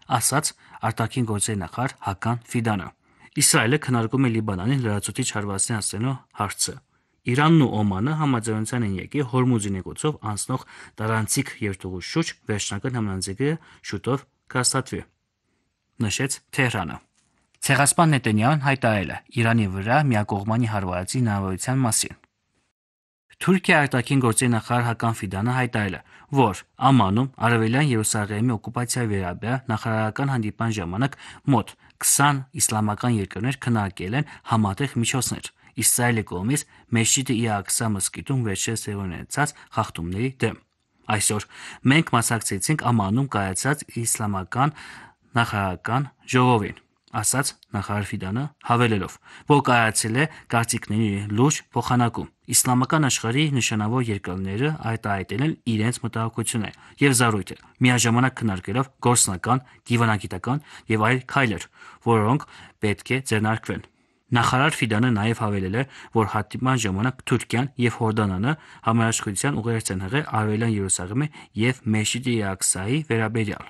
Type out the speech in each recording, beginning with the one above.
ասաց արտաքին գործերի նախարար Հական Ֆիդանը։ Իսրայելը քննարկում է Լիբանանի լրացուցիչ հարվածի հասցնելու հարցը։ Իրանն ու Օմանը համաձայնության են եկել Հորմուզի նեղուցով անցնող տարանցիկ երթուղու շուրջ վերջնական համաձայնագիրը շուտով կհաստատվի, նշեց Թեհրանը։ Ցեղասպան Նետանյահուն հայտարարել է Իրանի վրա միակողմանի հարվածի հնարավորության մասին։ Թուրքիա արտաքին գործերի նախարար Հական Ֆիդանը հայտարարել է, որ Ամանում Արևելյան Երուսաղեմի օկուպացիայի վերաբերյալ նախարարական հանդիպման ժամանակ մոտ 20 իսլամական երկրներ քննարկել են համատեղ միջոցներ Իսրայելի կողմից Մեշջիդ Ալ-Աղսա մզկիթում վերջերս տեղի ունեցած խախտումների դեմ։ Այսօր մենք մասնակցեցինք Ամանում կայացած իսլամական նախարարական ժողովին, ասաց նախարար Ֆիդանը, հավելելով, որ կայացել է կարծիքների լուրջ փոխանակում։ Իսլամական աշխարհի նշանավոր երկրները արտահայտել են իրենց մտահոգությունները եւ զառույթը, միաժամանակ քննարկելով գործնական, դիվանագիտական եւ այլ քայլեր, որոնք պետք է ձեռնարկվեն։ Նախարար Ֆիդանը նաև հավելել է, որ հանդիպման ժամանակ Թուրքիան եւ Հորդանանը համաշխության ուղերձ են հղել Արևելյան Երուսաղեմի եւ Մեշջիդ Ալ-Աղսայի վերաբերյալ։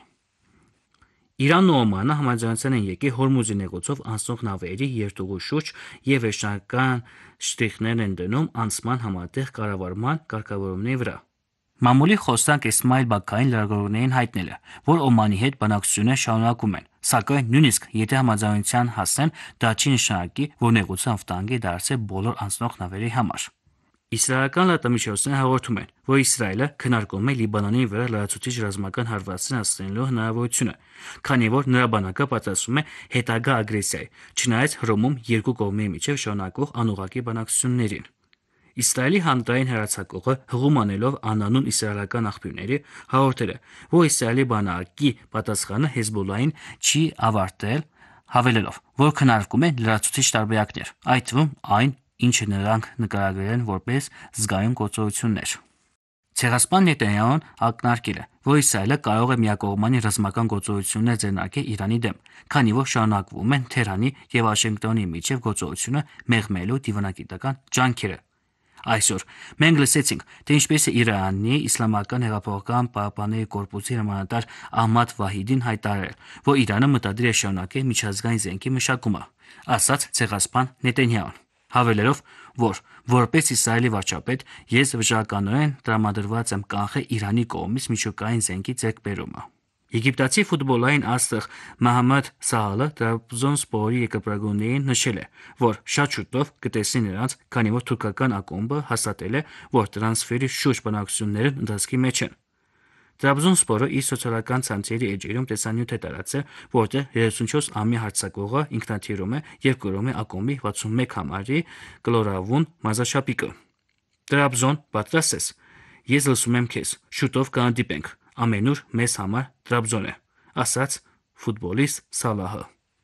Իրանն ու Օմանը համաձայնության են եկել Հորմուզի նեղուցով անցնող նավերի երթուղու շուրջ եւ վերջնական շտրիխներ են դնում անցման համատեղ կառավարման կարգավորումների վրա։ Մամուլի խոսնակ Իսմայիլ Բաքային լրագրողներին հայտնել է, որ Օմանի հետ բանակցությունները շարունակում են, սակայն նույնիսկ եթե համաձայնության հասնեն, դա չի նշանակի, որ նեղուցը անվտանգ է դարձել բոլոր անցնող նավերի համար։ Իսրայելական լրատվամիջոցները հաղորդում են, որ Իսրայելը քննարկում է Լիբանանի վրա լրացուցիչ ռազմական հարվածներ հասցնելու հնարավորությունը, քանի որ նրա բանակը պատրաստվում է հետագա ագրեսիայի, չնայած Հռոմում երկու կողմերի միջև շարունակվող անուղղակի բանակցություններին։ Իսրայելի հանրային հեռարձակողը հղում անելով անանուն իսրայելական աղբյուրների հաղորդել է, որ Իսրայելի բանակի պատասխանը Հեզբոլլահին չի ավարտել, հավելելով, որ քննարկում են լրացուցիչ տարբերակներ, այդ թվում այն, ինչը նրանք նկարագրել են որպես զգայուն գործողություններ։ Ցեղասպան Նետանյահուն ակնարկել է, որ Իսրայելը կարող է միակողմանի ռազմական գործողություններ ձեռնարկել Իրանի դեմ, քանի որ շարունակվում են Թեհրանի եւ Վաշինգտոնի միջև գործողությունը մեղմելու դիվանագիտական ջանքերը։ Այսօր մենք լսեցինք, թե ինչպես է Իրանի Իսլամական հեղափոխական պահապանների կորպուսի հրամանատար Ահմադ Վահիդին հայտարարել, որ Իրանը մտադիր է շարունակել միջազգային զենքի մշակումը, ասաց ցեղասպան Նետանյահուն, հավելելով, որ որպես Իսրայելի վարչապետ ես վճռականորեն տրամադրված եմ կանխել Իրանի կողմից միջուկային զենքի ձեռքբերումը։ Եգիպտացի ֆուտբոլային աստղ Մոհամմեդ Սալահը Տրաբզոնսպորի եկեղեցիներին նշել է, որ շատ շուտով կտեսնի նրանց, քանի որ թուրքական ակումբը հաստատել է, որ տրանսֆերի շուրջ բանակցություններն ընթացքի մեջ են։ Տրաբզոնսպորը իր սոցիալական ցանցերի էջերում տեսանյութ է տարածել, որտեղ 34-ամյա հարձակվողը ինքնաթիռում է եւ կրում է ակումբի 61 համարի կլորավուն մարզաչափիկը։ Տրաբզոն, պատրաստ ես։ Ես լսում եմ քեզ։ Շուտով կհանդիպենք։ Ամենուր մեզ համար Տրաբզոն է, ասաց ֆուտբոլիստ Սալահը։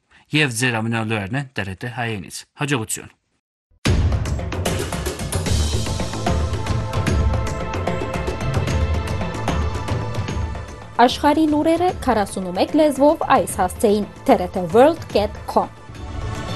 Եվ ձեր ամենալուրերն են ՏՐՏ հայերենից։ Հաջողություն։ Աշխարհի լուրերը 41 լեզվով այս հասցեին TRT World.com